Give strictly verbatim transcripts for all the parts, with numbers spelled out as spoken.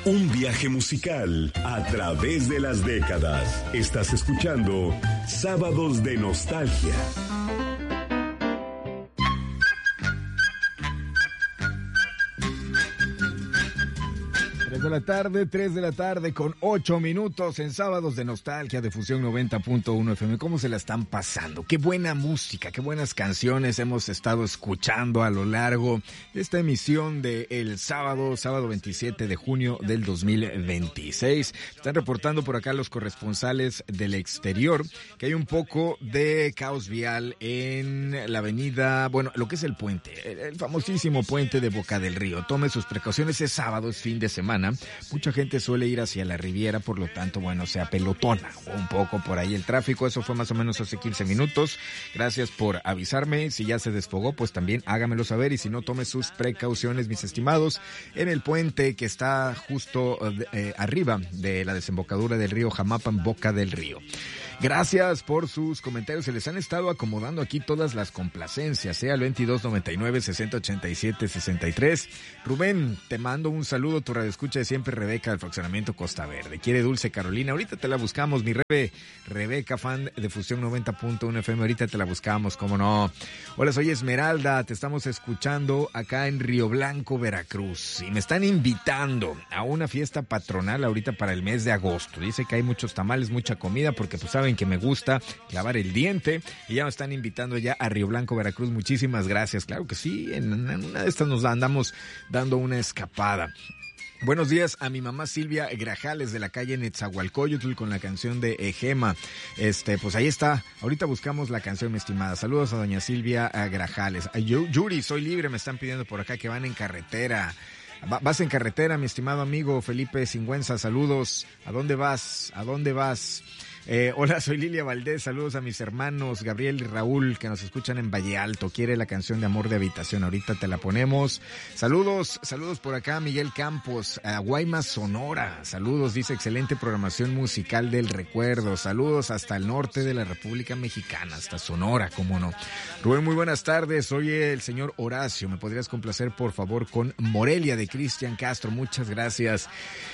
Un viaje musical a través de las décadas. Estás escuchando Sábados de Nostalgia. de la tarde, tres de la tarde con ocho minutos en Sábados de Nostalgia de Fusión noventa punto uno F M. ¿Cómo se la están pasando? Qué buena música, qué buenas canciones hemos estado escuchando a lo largo de esta emisión de el sábado, sábado veintisiete de junio del dos mil veintiséis. Están reportando por acá los corresponsales del exterior que hay un poco de caos vial en la avenida, bueno, lo que es el puente, el, el famosísimo puente de Boca del Río. Tome sus precauciones, es sábado, es fin de semana. Mucha gente suele ir hacia la Riviera, por lo tanto, bueno, se apelotona un poco por ahí el tráfico. Eso fue más o menos hace quince minutos. Gracias por avisarme. Si ya se desfogó, pues también hágamelo saber. Y si no, tome sus precauciones, mis estimados, en el puente que está justo eh, arriba de la desembocadura del río Jamapan, Boca del Río. Gracias por sus comentarios. Se les han estado acomodando aquí todas las complacencias, ¿eh? Al veintidós noventa y nueve, sesenta ochenta y siete, sesenta y tres. Rubén, te mando un saludo. Tu radioescucha de siempre, Rebeca, del Fraccionamiento Costa Verde. Quiere Dulce Carolina. Ahorita te la buscamos, mi Rebe. Rebeca, fan de Fusión noventa punto uno F M. Ahorita te la buscamos, cómo no. Hola, soy Esmeralda. Te estamos escuchando acá en Río Blanco, Veracruz. Y me están invitando a una fiesta patronal ahorita para el mes de agosto. Dice que hay muchos tamales, mucha comida, porque pues saben que me gusta clavar el diente, y ya me están invitando ya a Río Blanco, Veracruz. Muchísimas gracias. Claro que sí, en una de estas nos andamos dando una escapada. Buenos días a mi mamá Silvia Grajales de la calle Netzahualcóyotl con la canción de Egema. Este, pues ahí está. Ahorita buscamos la canción, mi estimada. Saludos a doña Silvia Grajales. A Yuri, soy libre, me están pidiendo por acá que van en carretera. Vas en carretera, mi estimado amigo Felipe Singüenza. Saludos. ¿A dónde vas? ¿A dónde vas? Eh, hola, soy Lilia Valdés, saludos a mis hermanos Gabriel y Raúl que nos escuchan en Valle Alto. Quiere la canción de Amor de Habitación, ahorita te la ponemos. Saludos, saludos por acá Miguel Campos, a Guaymas, Sonora. Saludos, dice excelente programación musical del recuerdo. Saludos hasta el norte de la República Mexicana, hasta Sonora, cómo no. Rubén, muy buenas tardes, soy el señor Horacio. ¿Me podrías complacer por favor con Morelia de Cristian Castro? Muchas gracias.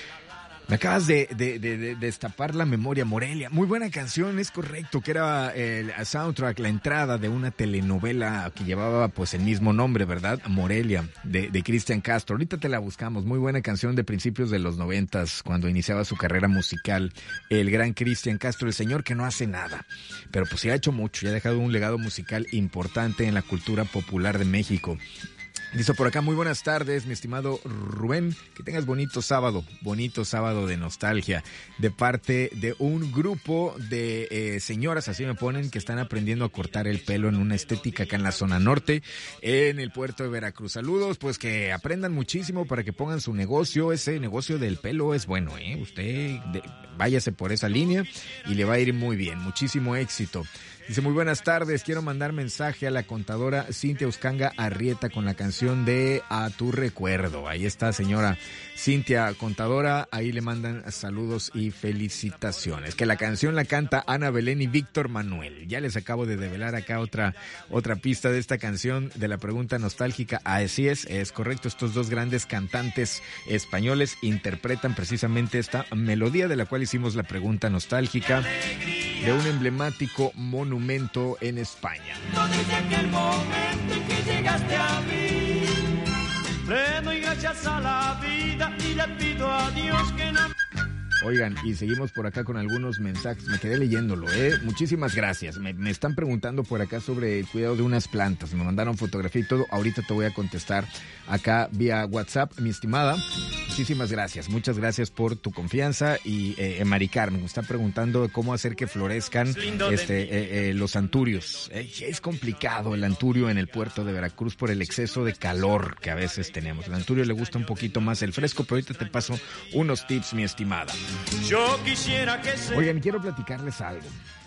Me acabas de, de, de, de destapar la memoria, Morelia. Muy buena canción, es correcto, que era el soundtrack, la entrada de una telenovela que llevaba pues el mismo nombre, ¿verdad? Morelia, de, de Cristian Castro. Ahorita te la buscamos. Muy buena canción de principios de los noventas, cuando iniciaba su carrera musical, el gran Cristian Castro, el señor que no hace nada. Pero pues sí ha hecho mucho, y ha dejado un legado musical importante en la cultura popular de México. Dice por acá, muy buenas tardes, mi estimado Rubén, que tengas bonito sábado, bonito sábado de nostalgia, de parte de un grupo de eh, señoras, así me ponen, que están aprendiendo a cortar el pelo en una estética acá en la zona norte, en el puerto de Veracruz. Saludos, pues que aprendan muchísimo para que pongan su negocio. Ese negocio del pelo es bueno, ¿eh? Usted de, váyase por esa línea y le va a ir muy bien, muchísimo éxito. Dice, muy buenas tardes, quiero mandar mensaje a la contadora Cintia Uscanga Arrieta con la canción de A Tu Recuerdo. Ahí está, señora Cintia, contadora, ahí le mandan saludos y felicitaciones. Que la canción la canta Ana Belén y Víctor Manuel. Ya les acabo de develar acá otra, otra pista de esta canción de la pregunta nostálgica. Así es, es correcto, estos dos grandes cantantes españoles interpretan precisamente esta melodía de la cual hicimos la pregunta nostálgica de un emblemático monumento en España. Desde aquel momento en que llegaste a mí, le doy gracias a la vida y le pido a Dios que no... Oigan, y seguimos por acá con algunos mensajes. Me quedé leyéndolo, ¿eh? Muchísimas gracias. Me, me están preguntando por acá sobre el cuidado de unas plantas. Me mandaron fotografía y todo. Ahorita te voy a contestar acá vía WhatsApp, mi estimada. Muchísimas gracias. Muchas gracias por tu confianza. Y eh, Mari Carmen me está preguntando cómo hacer que florezcan este eh, eh, los anturios. Eh, es complicado el anturio en el puerto de Veracruz por el exceso de calor que a veces tenemos. El anturio le gusta un poquito más el fresco, pero ahorita te paso unos tips, mi estimada. Yo quisiera que se... Oigan, quiero platicarles algo.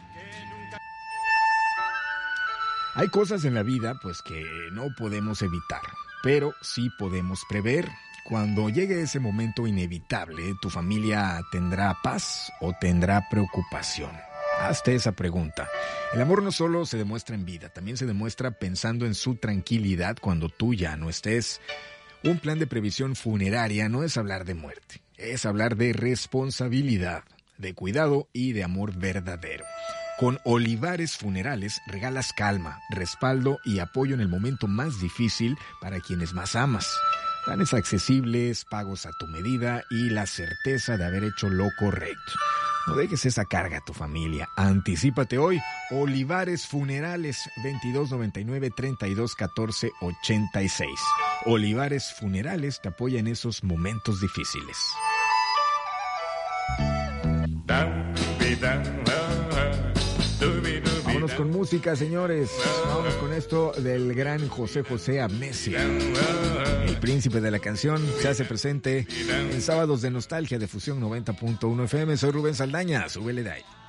Hay cosas en la vida, pues, que no podemos evitar, pero sí podemos prever. Cuando llegue ese momento inevitable, ¿tu familia tendrá paz o tendrá preocupación? Hazte esa pregunta. El amor no solo se demuestra en vida, también se demuestra pensando en su tranquilidad cuando tú ya no estés. Un plan de previsión funeraria no es hablar de muerte, es hablar de responsabilidad, de cuidado y de amor verdadero. Con Olivares Funerales regalas calma, respaldo y apoyo en el momento más difícil para quienes más amas. Planes accesibles, pagos a tu medida y la certeza de haber hecho lo correcto. No dejes esa carga a tu familia. Anticípate hoy. Olivares Funerales, veintidós noventa y nueve, treinta y dos, catorce, ochenta y seis. Olivares Funerales te apoya en esos momentos difíciles. Vámonos con música, señores. Vámonos con esto del gran José José Amnesia. El príncipe de la canción se hace presente en Sábados de Nostalgia de Fusión noventa punto uno F M. Soy Rubén Saldaña. Súbele de ahí.